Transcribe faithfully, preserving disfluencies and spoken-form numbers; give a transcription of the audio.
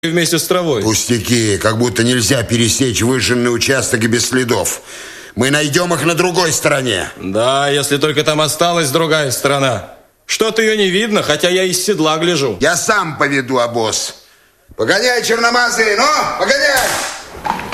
вместе с травой. Пустяки, как будто нельзя пересечь выжженный участок и без следов. Мы найдем их на другой стороне. Да, если только там осталась другая сторона. Что-то ее не видно, хотя я из седла гляжу. Я сам поведу обоз. Погоняй, черномазый, ну, погоняй!